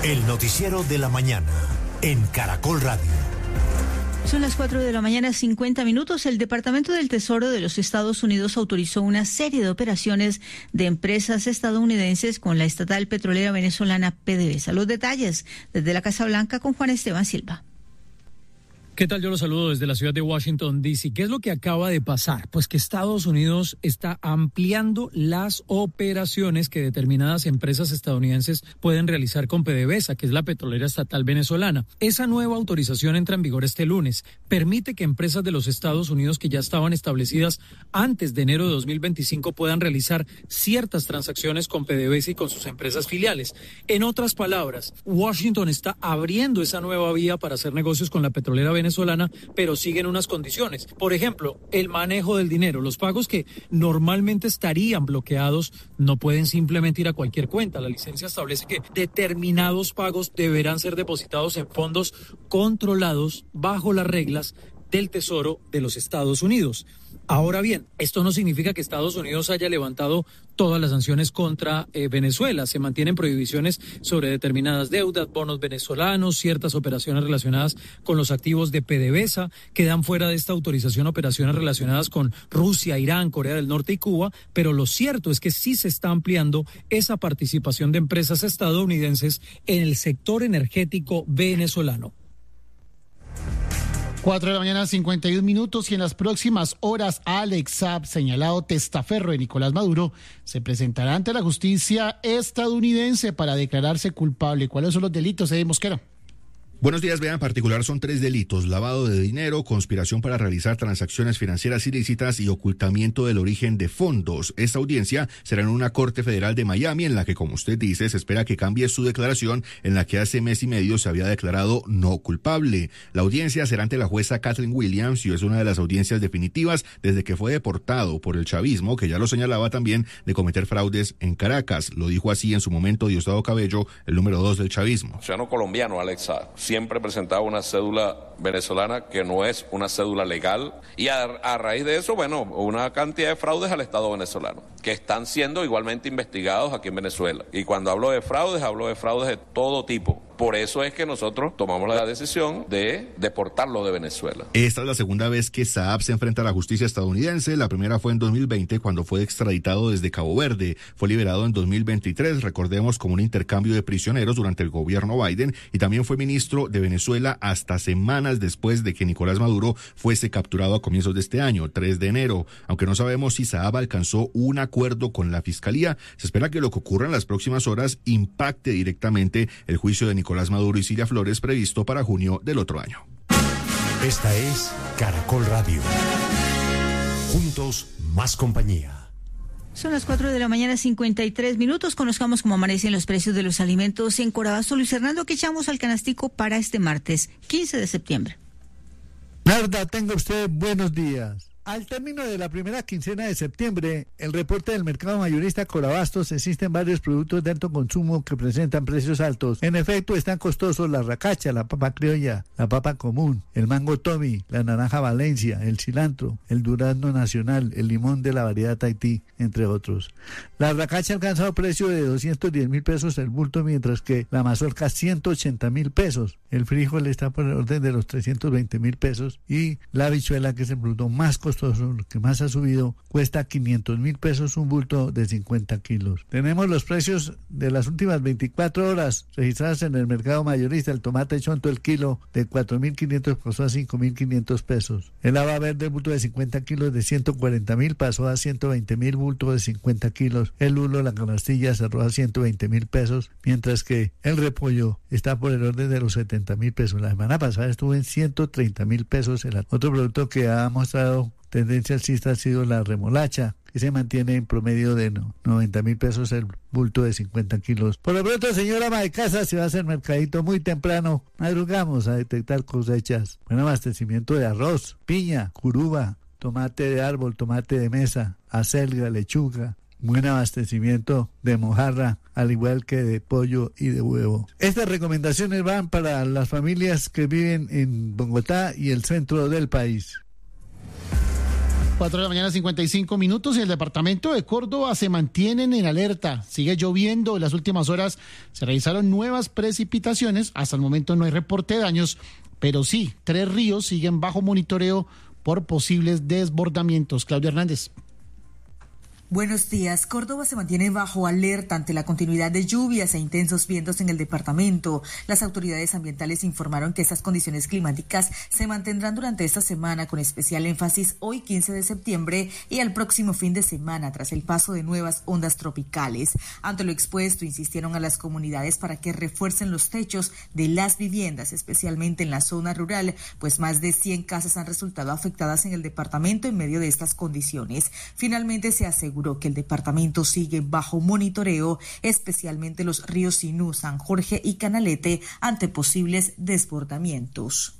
El noticiero de la mañana en Caracol Radio. Son las 4:50 a.m. El Departamento del Tesoro de los Estados Unidos autorizó una serie de operaciones de empresas estadounidenses con la estatal petrolera venezolana PDVSA. Los detalles desde la Casa Blanca con Juan Esteban Silva. ¿Qué tal? Yo los saludo desde la ciudad de Washington, D.C. ¿Qué es lo que acaba de pasar? Pues que Estados Unidos está ampliando las operaciones que determinadas empresas estadounidenses pueden realizar con PDVSA, que es la petrolera estatal venezolana. Esa nueva autorización entra en vigor este lunes. Permite que empresas de los Estados Unidos que ya estaban establecidas antes de enero de 2025 puedan realizar ciertas transacciones con PDVSA y con sus empresas filiales. En otras palabras, Washington está abriendo esa nueva vía para hacer negocios con la petrolera venezolana, pero siguen unas condiciones. Por ejemplo, el manejo del dinero. Los pagos que normalmente estarían bloqueados no pueden simplemente ir a cualquier cuenta. La licencia establece que determinados pagos deberán ser depositados en fondos controlados bajo las reglas del Tesoro de los Estados Unidos. Ahora bien, esto no significa que Estados Unidos haya levantado todas las sanciones contra Venezuela. Se mantienen prohibiciones sobre determinadas deudas, bonos venezolanos, ciertas operaciones relacionadas con los activos de PDVSA. Quedan fuera de esta autorización operaciones relacionadas con Rusia, Irán, Corea del Norte y Cuba, pero lo cierto es que sí se está ampliando esa participación de empresas estadounidenses en el sector energético venezolano. 4:51 a.m. y en las próximas horas Alex Saab, señalado testaferro de Nicolás Maduro, se presentará ante la justicia estadounidense para declararse culpable. ¿Cuáles son los delitos, Mosquera? Buenos días, vean, en particular son 3 delitos: lavado de dinero, conspiración para realizar transacciones financieras ilícitas y ocultamiento del origen de fondos. Esta audiencia será en una corte federal de Miami, en la que, como usted dice, se espera que cambie su declaración, en la que hace mes y medio se había declarado no culpable. La audiencia será ante la jueza Kathleen Williams y es una de las audiencias definitivas desde que fue deportado por el chavismo, que ya lo señalaba también de cometer fraudes en Caracas. Lo dijo así en su momento Diosdado Cabello, el número 2 del chavismo. Ciudadano colombiano, Alex Saab, siempre presentaba una cédula venezolana que no es una cédula legal, y a raíz de eso, bueno, una cantidad de fraudes al Estado venezolano que están siendo igualmente investigados aquí en Venezuela. Y cuando hablo de fraudes de todo tipo. Por eso es que nosotros tomamos la decisión de deportarlo de Venezuela. Esta es la segunda vez que Saab se enfrenta a la justicia estadounidense. La primera fue en 2020, cuando fue extraditado desde Cabo Verde. Fue liberado en 2023, recordemos, como un intercambio de prisioneros durante el gobierno Biden, y también fue ministro de Venezuela hasta semanas después de que Nicolás Maduro fuese capturado a comienzos de este año, 3 de enero. Aunque no sabemos si Saab alcanzó un acuerdo con la Fiscalía, se espera que lo que ocurra en las próximas horas impacte directamente el juicio de Nicolás Maduro y Cilia Flores previsto para junio del otro año. Esta es Caracol Radio. Juntos, más compañía. Son las 4:53 a.m. Conozcamos cómo amanecen los precios de los alimentos en Corabasto. Luis Hernando, ¿qué echamos al canastico para este martes, 15 de septiembre? Narda, tenga usted buenos días. Al término de la primera quincena de septiembre, el reporte del mercado mayorista Corabastos, existen varios productos de alto consumo que presentan precios altos. En efecto, están costosos la racacha, la papa criolla, la papa común, el mango Tommy, la naranja Valencia, el cilantro, el durazno nacional, el limón de la variedad Tahití, entre otros. La racacha ha alcanzado precio de 210.000 pesos el bulto, mientras que la mazorca 180.000 pesos. El frijol está por el orden de los 320.000 pesos y la habichuela, que es el producto más costoso, lo que más ha subido, cuesta 500.000 pesos un bulto de 50 kilos. Tenemos los precios de las últimas 24 horas registradas en el mercado mayorista. El tomate chonto, el kilo de 4.500 pasó a 5.500 pesos. El haba verde, el bulto de 50 kilos de 140.000 pasó a 120.000, bulto de 50 kilos. El lulo, la canastilla, cerró a 120.000 pesos, mientras que el repollo está por el orden de los 70.000 pesos. La semana pasada estuvo en 130.000 pesos. El otro producto que ha mostrado tendencia alcista ha sido la remolacha, que se mantiene en promedio de 90.000 pesos el bulto de 50 kilos. Por lo pronto, señora ama de casa, se va a hacer mercadito muy temprano. Madrugamos a detectar cosechas. Buen abastecimiento de arroz, piña, curuba, tomate de árbol, tomate de mesa, acelga, lechuga. Buen abastecimiento de mojarra, al igual que de pollo y de huevo. Estas recomendaciones van para las familias que viven en Bogotá y el centro del país. 4 de la mañana, 55 minutos, y el departamento de Córdoba se mantienen en alerta. Sigue lloviendo. En las últimas horas se realizaron nuevas precipitaciones. Hasta el momento no hay reporte de daños, pero sí, 3 ríos siguen bajo monitoreo por posibles desbordamientos. Claudia Hernández. Buenos días. Córdoba se mantiene bajo alerta ante la continuidad de lluvias e intensos vientos en el departamento. Las autoridades ambientales informaron que estas condiciones climáticas se mantendrán durante esta semana, con especial énfasis hoy 15 de septiembre y al próximo fin de semana, tras el paso de nuevas ondas tropicales. Ante lo expuesto, insistieron a las comunidades para que refuercen los techos de las viviendas, especialmente en la zona rural, pues más de 100 casas han resultado afectadas en el departamento en medio de estas condiciones. Finalmente se aseguró que el departamento sigue bajo monitoreo, especialmente los ríos Sinú, San Jorge y Canalete, ante posibles desbordamientos.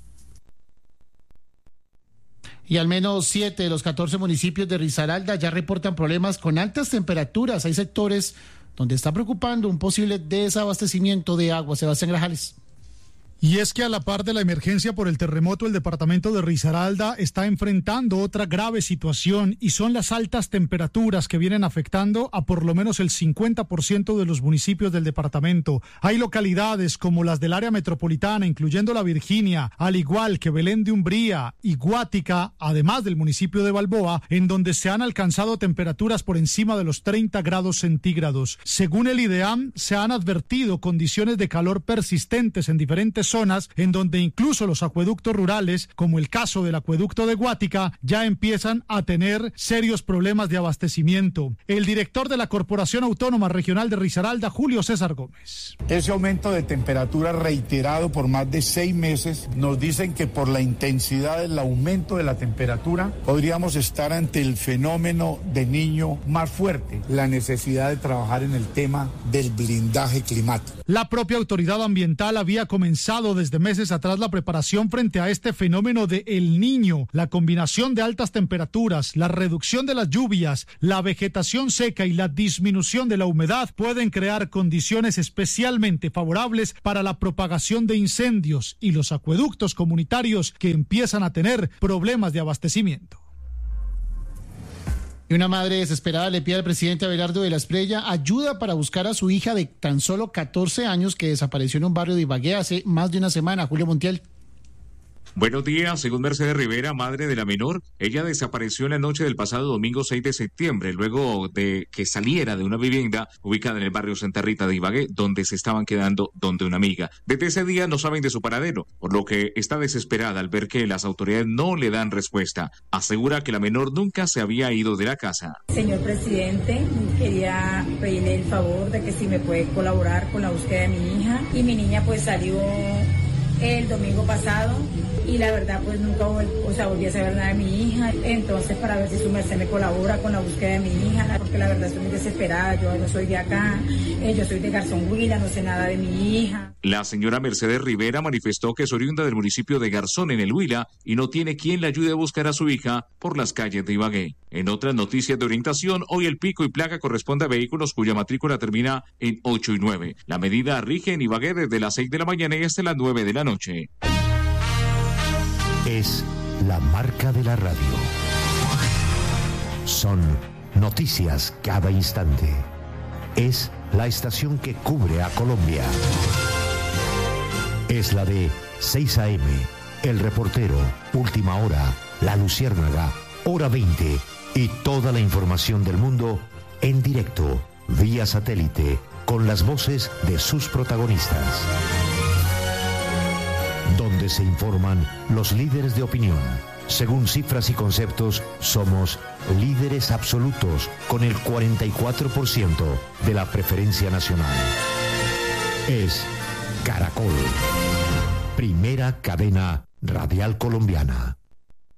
Y al menos 7 de los 14 municipios de Risaralda ya reportan problemas con altas temperaturas. Hay sectores donde está preocupando un posible desabastecimiento de agua. Sebastián Grajales. Y es que a la par de la emergencia por el terremoto, el departamento de Risaralda está enfrentando otra grave situación, y son las altas temperaturas que vienen afectando a por lo menos el 50% de los municipios del departamento. Hay localidades como las del área metropolitana, incluyendo La Virginia, al igual que Belén de Umbría y Guática, además del municipio de Balboa, en donde se han alcanzado temperaturas por encima de los 30 grados centígrados. Según el IDEAM, se han advertido condiciones de calor persistentes en diferentes zonas, en donde incluso los acueductos rurales, como el caso del acueducto de Guática, ya empiezan a tener serios problemas de abastecimiento. El director de la Corporación Autónoma Regional de Risaralda, Julio César Gómez. Ese aumento de temperatura reiterado por más de 6 meses nos dicen que por la intensidad del aumento de la temperatura podríamos estar ante el fenómeno de Niño más fuerte, la necesidad de trabajar en el tema del blindaje climático. La propia autoridad ambiental había comenzado desde meses atrás la preparación frente a este fenómeno de El Niño. La combinación de altas temperaturas, la reducción de las lluvias, la vegetación seca y la disminución de la humedad pueden crear condiciones especialmente favorables para la propagación de incendios y los acueductos comunitarios que empiezan a tener problemas de abastecimiento. Y una madre desesperada le pide al presidente Abelardo de la Espriella ayuda para buscar a su hija de tan solo 14 años que desapareció en un barrio de Ibagué hace más de una semana. Julio Montiel. Buenos días. Según Mercedes Rivera, madre de la menor, ella desapareció en la noche del pasado domingo 6 de septiembre, luego de que saliera de una vivienda ubicada en el barrio Santa Rita de Ibagué, donde se estaban quedando donde una amiga. Desde ese día no saben de su paradero, por lo que está desesperada al ver que las autoridades no le dan respuesta. Asegura que la menor nunca se había ido de la casa. Señor presidente, quería pedirle el favor de que si me puede colaborar con la búsqueda de mi hija. Y mi niña pues salió el domingo pasado y la verdad pues nunca volví a saber nada de mi hija. Entonces, para ver si su merced me colabora con la búsqueda de mi hija, porque la verdad estoy muy desesperada. Yo no soy de acá, yo soy de Garzón Huila, no sé nada de mi hija. La señora Mercedes Rivera manifestó que es oriunda del municipio de Garzón, en el Huila, y no tiene quien le ayude a buscar a su hija por las calles de Ibagué. En otras noticias de orientación, hoy el pico y placa corresponde a vehículos cuya matrícula termina en 8 y 9. La medida rige en Ibagué desde las 6 de la mañana y hasta las 9 de la noche. Es la marca de la radio. Son noticias cada instante. Es la estación que cubre a Colombia. Es la de 6 AM, El Reportero, Última Hora, La Luciérnaga, Hora 20 y toda la información del mundo en directo, vía satélite, con las voces de sus protagonistas. Donde se informan los líderes de opinión. Según cifras y conceptos, somos líderes absolutos con el 44% de la preferencia nacional. Es Caracol, primera cadena radial colombiana.